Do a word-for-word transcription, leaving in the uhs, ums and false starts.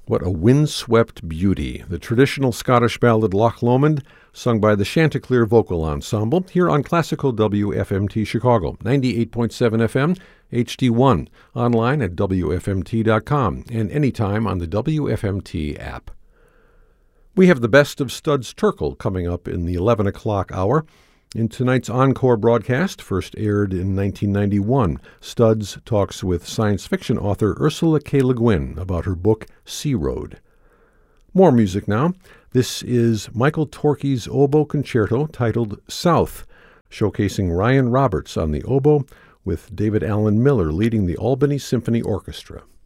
What a windswept beauty, the traditional Scottish ballad Loch Lomond, sung by the Chanticleer Vocal Ensemble, here on Classical W F M T Chicago, ninety-eight point seven F M, H D one, online at W F M T dot com, and anytime on the W F M T app. We have the best of Studs Terkel coming up in the eleven o'clock hour. In tonight's encore broadcast, first aired in nineteen ninety-one, Studs talks with science fiction author Ursula K. Le Guin about her book Sea Road. More music now. This is Michael Torke's oboe concerto titled South, showcasing Ryan Roberts on the oboe with David Allen Miller leading the Albany Symphony Orchestra.